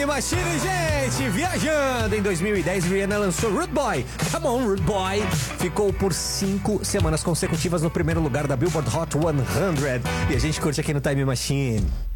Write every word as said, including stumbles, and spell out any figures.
Machine, gente, viajando. Em dois mil e dez, Rihanna lançou Rude Boy. Come on, Rude Boy. Ficou por cinco semanas consecutivas no primeiro lugar da Billboard Hot cem. E a gente curte aqui no Time Machine.